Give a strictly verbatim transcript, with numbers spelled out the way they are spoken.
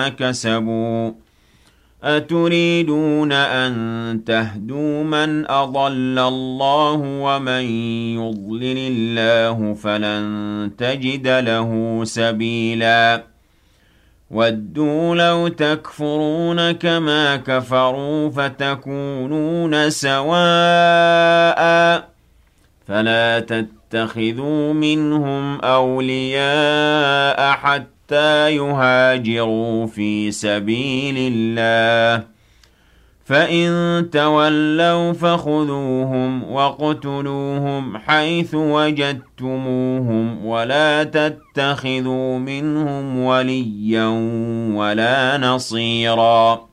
كسبوا أتريدون أن تهدوا من أضل الله ومن يضلل الله فلن تجد له سبيلا ودوا لو تكفرون كما كفروا فتكونون سواء فلا تتخذوا منهم أولياء حتى يهاجروا في سبيل الله فإن تولوا فخذوهم واقتلوهم حيث وجدتموهم ولا تتخذوا منهم وليا ولا نصيرا